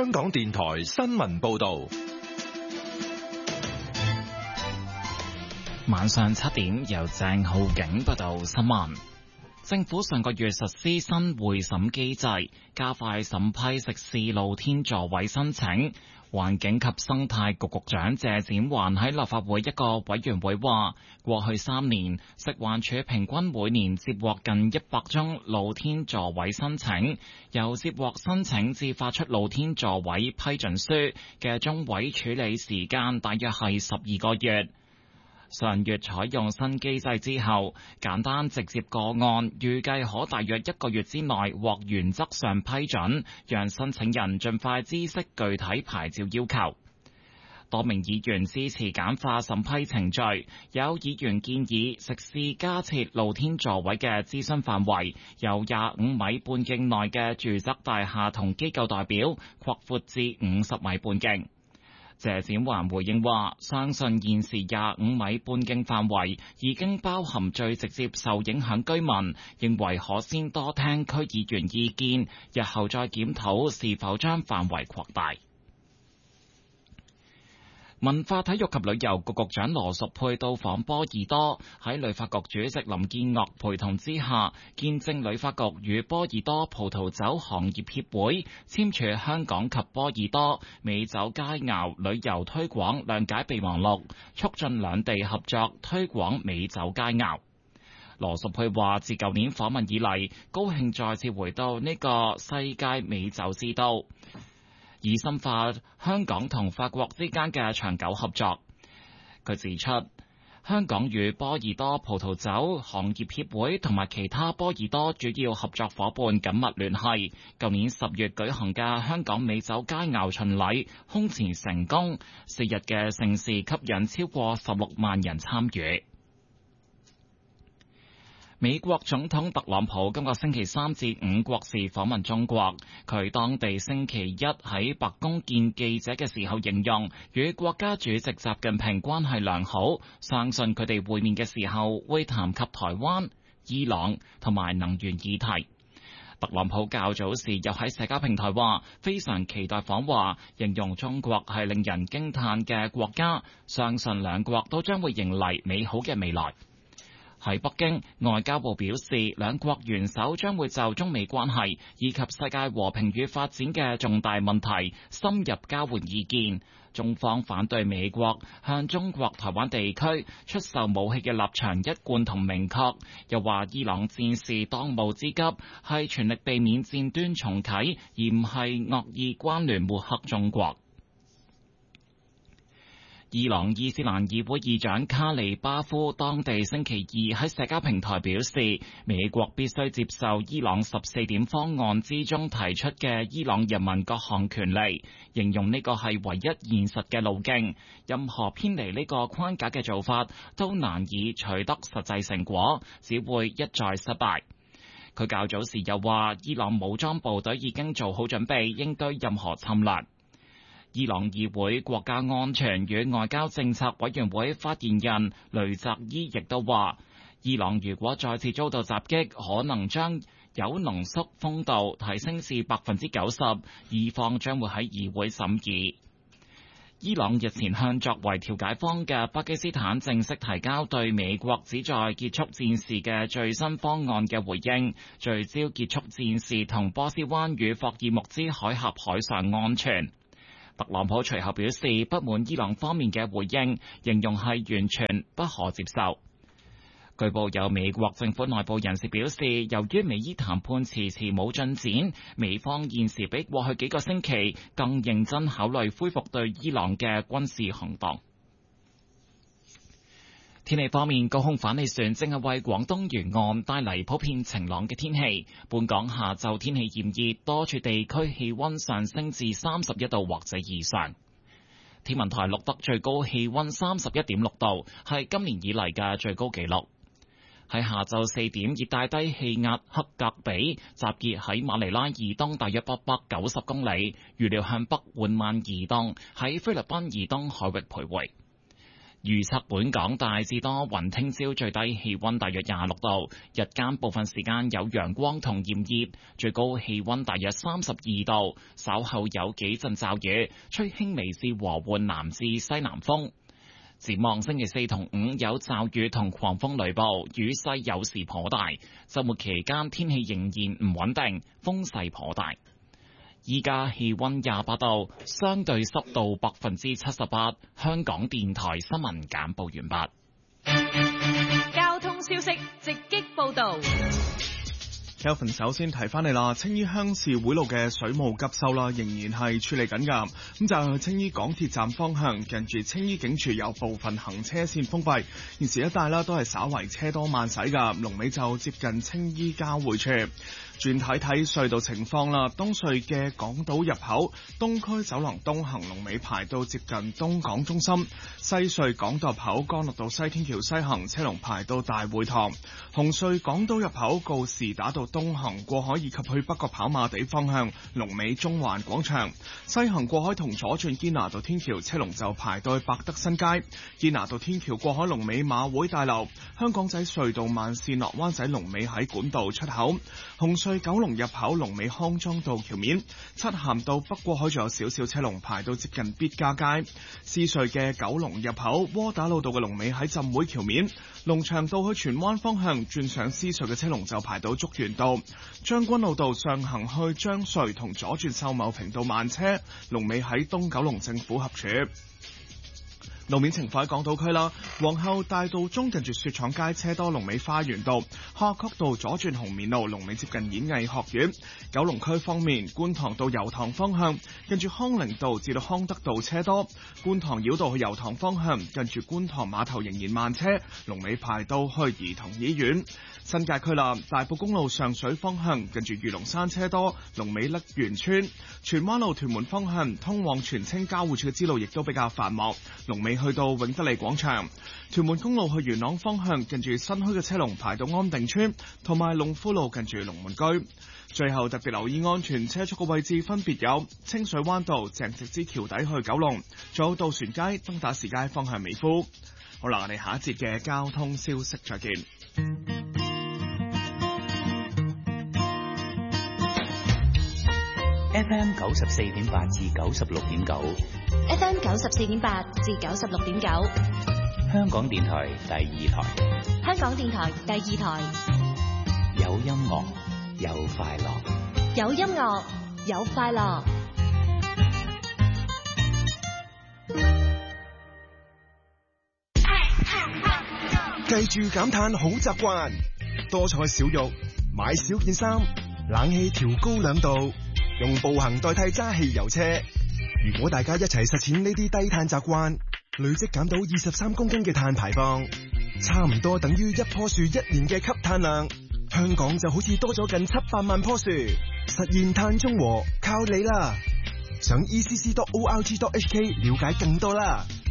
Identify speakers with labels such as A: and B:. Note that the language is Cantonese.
A: 香港電台新聞報道。
B: 晚上7點，由鄭浩景報道新聞。政府上個月實施新會審機制，加快審批食肆露天座位申請。環境及生態局局長謝展寰喺立法會一個委員會話，過去3年，食環署平均每年接獲近100宗露天座位申請，由接獲申請至發出露天座位批准書嘅中位處理時間大約係12個月。上月採用新機制之後，簡單直接個案預計可大約1個月之內獲原則上批准，讓申請人盡快知悉具體牌照要求。多名議員支持簡化審批程序，有議員建議食肆加設露天座位嘅諮詢範圍由25米半徑內嘅住宅大廈同機構代表擴闊至50米半徑。謝展寰回應話，相信現時25米半徑範圍已經包含最直接受影響居民，認為可先多聽區議員意見，日後再檢討是否將範圍擴大。文化體育及旅遊局局長羅淑佩到訪波爾多，喺旅發局主席林建岳陪同之下，見證旅發局與波爾多葡萄酒行業協會簽署香港及波爾多美酒佳肴旅遊推廣諒解備忘錄，促進兩地合作推廣美酒佳肴。羅淑佩話：自舊年訪問以嚟，高興再次回到呢個世界美酒之都，以深化香港同法國之間嘅長久合作。佢指出，香港與波爾多葡萄酒行業協會同埋其他波爾多主要合作伙伴緊密聯繫。舊年10月舉行嘅香港美酒佳肴巡禮空前成功，4日嘅盛事吸引超過16萬人參與。美國總統特朗普今個星期3至5國事訪問中國，佢當地星期一喺白宮見記者嘅時候形容，與國家主席習近平關係良好，相信佢哋會面嘅時候會談及台灣、伊朗同埋能源議題。特朗普較早時又喺社交平台話，非常期待訪華，形容中國係令人驚嘆嘅國家，相信兩國都將會迎嚟美好嘅未來。喺北京，外交部表示，兩國元首將會就中美關係以及世界和平與發展嘅重大問題深入交換意見。中方反對美國向中國台灣地區出售武器嘅立場一貫同明確，又話伊朗戰事當務之急係全力避免戰端重啟，而唔係惡意關聯抹黑中國。伊朗伊斯蘭議會議長卡利巴夫當地星期二喺社交平台表示，美國必須接受伊朗14點方案之中提出嘅伊朗人民各項權利，形容呢個係唯一現實嘅路徑，任何偏離呢個框架嘅做法都難以取得實際成果，只會一再失敗。佢較早時又話，伊朗武裝部隊已經做好準備應對任何侵略。伊朗議會國家安全與外交政策委員會發言人雷澤伊亦都話，伊朗如果再次遭到襲擊，可能將鈾濃縮豐度提升至90%，伊方將會喺議會審議。伊朗日前向作為調解方嘅巴基斯坦正式提交對美國旨在結束戰事嘅最新方案嘅回應，聚焦結束戰事同波斯灣與霍爾木茲海峽海上安全。特朗普隨後表示不滿伊朗方面嘅回應，形容係完全不可接受。據報有美國政府內部人士表示，由於美伊談判遲遲冇進展，美方現時比過去幾個星期更認真考慮恢復對伊朗嘅軍事行動。天氣方面，高空反氣旋正係為廣東沿岸帶嚟普遍晴朗嘅天氣。本港下晝天氣炎熱，多處地區氣溫上升至31度或者以上。天文台錄得最高氣溫31.6度，係今年以嚟嘅最高紀錄。喺下晝4點，熱帶低氣壓克格比集結喺馬尼拉以東大約890公里，預料向北緩慢移動，喺菲律賓以東海域徘徊。 預測本港大致多雲，聽朝最低氣溫大約26度，日間部分時間有陽光同炎熱，最高氣溫大約32度，稍後有幾陣驟雨，吹輕微至和緩南至西南風。展望星期四同五有驟雨同狂風雷暴，雨勢有時頗大。週末期間天氣仍然唔穩定，風勢頗大。依家氣溫28度，相對濕度78%。香港電台新聞簡報完畢。
C: 交通消息直擊報道。
D: Kelvin 首先提翻你啦，青衣鄉事會路嘅水務急修啦，仍然係處理緊噶。咁就係去青衣港鐵站方向，近住青衣警署有部分行車線封閉，現時一帶啦都係稍為車多慢駛噶。龍尾就接近青衣交匯處。轉睇睇隧道情況啦，東隧嘅港島入口東區走廊東行龍尾排到接近東港中心，西隧港島入口干諾道西天橋西行車龍排到大會堂，紅隧港島入口告士打道東行過海以及去北角跑馬地方向龍尾中環廣場，西行過海同左轉堅拿道天橋車龍就排到百德新街，堅拿道天橋過海龍尾馬會大樓，香港仔隧道慢線落灣仔龍尾喺管道出口，紅隧九龍入口龍尾康莊道橋面，漆咸道北過海仲有少少車龍排到接近必嘉街，獅隧嘅九龍入口窩打老道嘅龍尾喺浸會橋面，龍翔道去荃灣方向轉上獅隧嘅車龍就排到竹園道，將軍澳道上行去將隧同左轉秀茂坪道慢車，龍尾喺東九龍政府合署。路面情況喺港島區啦，皇后大道中近住雪廠街車多，龍尾花園道，夏慤道左轉紅棉路龍尾接近演藝學院。九龍區方面，觀塘道油塘方向近住康寧道至到康德道車多，觀塘繞道去油塘方向近住觀塘碼頭仍然慢車，龍尾排到去兒童醫院。新界區啦，大埔公路上水方向近住魚龍山車多，龍尾瀝源村。荃灣路屯門方向通往荃青交匯處嘅支路亦都比較繁忙，龍尾去到永德利廣場。屯門公路去元朗方向近住新墟嘅車龍排到安定村，同埋龍富路近住龍門居。最後特別留意安全車速嘅位置分別有清水灣道鄭直之橋底去九龍，仲有渡船街登打士街方向美孚。好啦，我哋下一節嘅交通消息再見。
E: FM 94.8至96.9
C: FM 94.8至96.9，
E: 香港電台第二台。
C: 香港電台第二台，
E: 有音樂，有快樂，
C: 有音樂，有快樂。
F: 記住減碳好習慣，多菜少肉，買少件衫，冷氣調高2度。用步行代替揸汽油車。如果大家一齊實踐呢啲低碳習慣，累積減到23公斤嘅碳排放，差唔多等於一棵樹1年嘅吸碳量。香港就好似多咗近700萬棵樹，實現碳中和靠你啦！上 ECC.org.hk 了解更多啦。